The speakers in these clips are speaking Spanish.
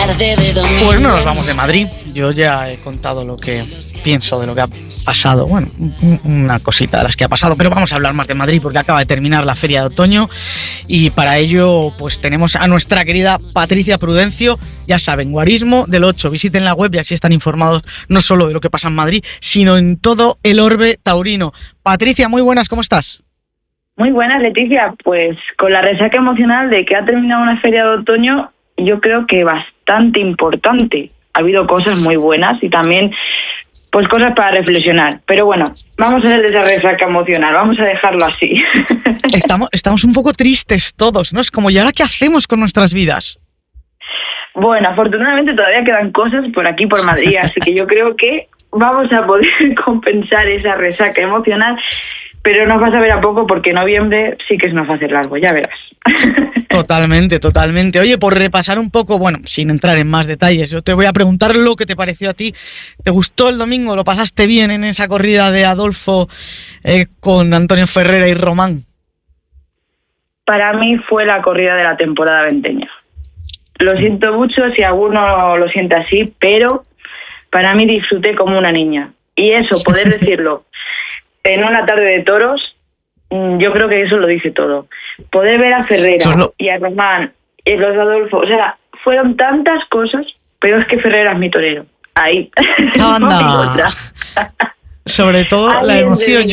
tarde de domingo. Pues no nos vamos de Madrid. Yo ya he contado lo que pienso de lo que ha pasado. Bueno, una cosita de las que ha pasado, pero vamos a hablar más de Madrid porque acaba de terminar la Feria de Otoño y para ello pues tenemos a nuestra querida Patricia Prudencio. Ya saben, Guarismo del 8. Visiten la web y así están informados no solo de lo que pasa en Madrid, sino en todo el orbe taurino. Patricia, muy buenas, ¿cómo estás? Muy buenas, Leticia. Pues con la resaca emocional de que ha terminado una Feria de Otoño, yo creo que bastante importante. Ha habido cosas muy buenas y también pues cosas para reflexionar. Pero bueno, vamos a hacer de esa resaca emocional, vamos a dejarlo así. Estamos un poco tristes todos, ¿no? Es como, ¿y ahora qué hacemos con nuestras vidas? Bueno, afortunadamente todavía quedan cosas por aquí, por Madrid, así que yo creo que vamos a poder compensar esa resaca emocional, pero nos va a saber a poco porque noviembre sí que se nos va a hacer largo, ya verás. Totalmente. Oye, por repasar un poco, bueno, sin entrar en más detalles, yo te voy a preguntar lo que te pareció a ti. ¿Te gustó el domingo? ¿Lo pasaste bien en esa corrida de Adolfo con Antonio Ferrera y Román? Para mí fue la corrida de la temporada venteña. Lo siento mucho si alguno lo siente así, pero para mí disfruté como una niña. Y eso, poder decirlo en una tarde de toros, yo creo que eso lo dice todo. Poder ver a Ferrera y a Román y los Adolfo, o sea, fueron tantas cosas, pero es que Ferrera es mi torero. Ahí. ¡Anda! Sobre todo la emoción.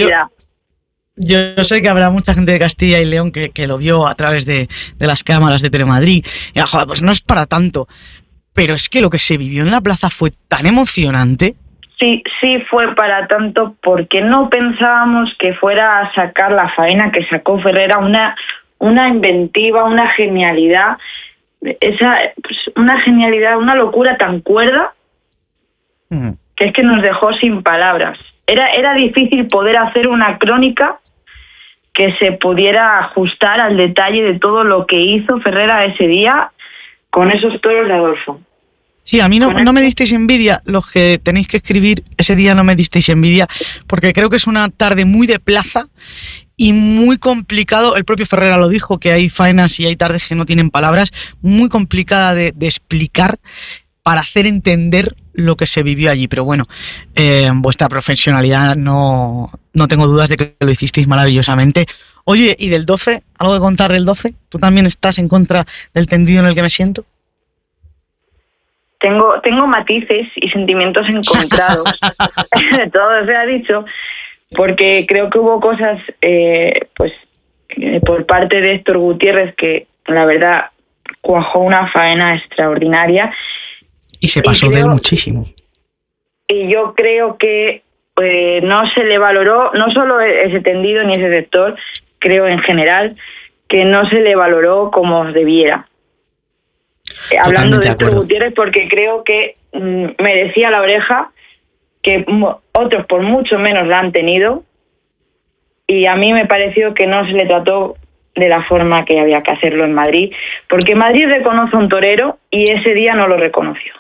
Yo sé que habrá mucha gente de Castilla y León que lo vio a través de las cámaras de Telemadrid. Y, joder, pues no es para tanto. Pero es que lo que se vivió en la plaza fue tan emocionante. Sí fue para tanto porque no pensábamos que fuera a sacar la faena que sacó Ferrera, una inventiva, una genialidad, una genialidad, una locura tan cuerda que es que nos dejó sin palabras. Era difícil poder hacer una crónica que se pudiera ajustar al detalle de todo lo que hizo Ferrera ese día con esos toros de Adolfo. Sí, a mí no me disteis envidia, los que tenéis que escribir ese día no me disteis envidia, porque creo que es una tarde muy de plaza y muy complicado, el propio Ferrera lo dijo, que hay faenas y hay tardes que no tienen palabras, muy complicada de explicar para hacer entender lo que se vivió allí, pero bueno, vuestra profesionalidad no tengo dudas de que lo hicisteis maravillosamente. Oye, ¿y del 12? ¿Algo que contar del 12? ¿Tú también estás en contra del tendido en el que me siento? Tengo matices y sentimientos encontrados. Todo se ha dicho, porque creo que hubo cosas por parte de Héctor Gutiérrez que la verdad cuajó una faena extraordinaria. Y se pasó de él muchísimo. Y yo creo que no se le valoró, no solo ese tendido ni ese sector, creo en general, que no se le valoró como debiera. Hablando de Héctor Gutiérrez, porque creo que merecía la oreja, que otros por mucho menos la han tenido, y a mí me pareció que no se le trató de la forma que había que hacerlo en Madrid, porque Madrid reconoce a un torero y ese día no lo reconoció.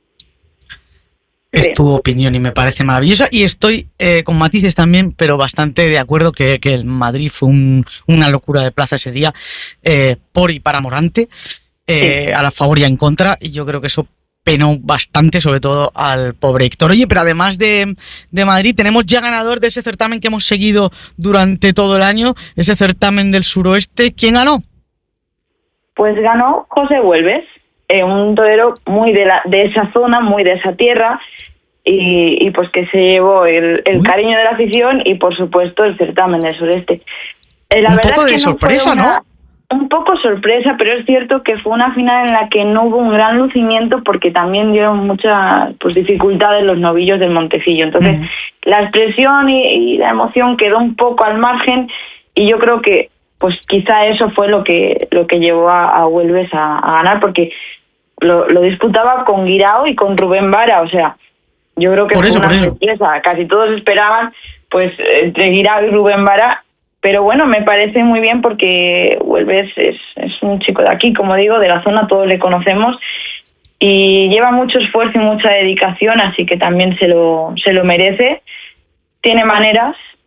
Es tu opinión y me parece maravillosa y estoy con matices también, pero bastante de acuerdo que el Madrid fue una locura de plaza ese día, por y para Morante. A la favor y en contra, y yo creo que eso penó bastante, sobre todo al pobre Héctor. Oye, pero además de Madrid, tenemos ya ganador de ese certamen que hemos seguido durante todo el año, ese certamen del suroeste. ¿Quién ganó? Pues ganó José Huelves, un torero muy de esa zona, muy de esa tierra, y pues que se llevó el cariño de la afición y por supuesto el certamen del sureste. Un poco de sorpresa, ¿no? Un poco sorpresa, pero es cierto que fue una final en la que no hubo un gran lucimiento porque también dieron muchas dificultades los novillos del Montecillo. Entonces, la expresión y la emoción quedó un poco al margen y yo creo que pues quizá eso fue lo que llevó a Huelves a ganar, porque lo disputaba con Guirao y con Rubén Vara. O sea, yo creo que fue una sorpresa. Casi todos esperaban pues entre Guirao y Rubén Vara. Pero bueno, me parece muy bien porque Huelves es un chico de aquí, como digo, de la zona, todos le conocemos y lleva mucho esfuerzo y mucha dedicación, así que también se lo merece. Tiene maneras